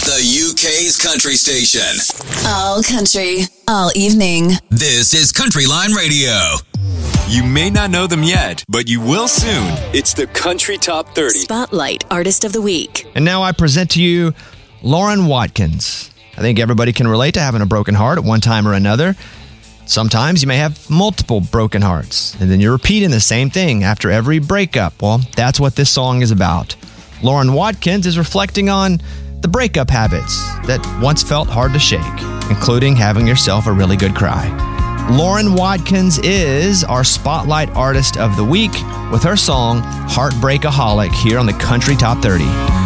the UK's country station. All country, all evening. This is Country Line Radio. You may not know them yet, but you will soon. It's the Country Top 30. Spotlight Artist of the Week. And now I present to you Lauren Watkins. I think everybody can relate to having a broken heart at one time or another. Sometimes you may have multiple broken hearts, and then you're repeating the same thing after every breakup. Well, that's what this song is about. Lauren Watkins is reflecting on the breakup habits that once felt hard to shake, including having yourself a really good cry. Lauren Watkins is our Spotlight Artist of the Week with her song Heartbreakaholic here on the Country Top 30.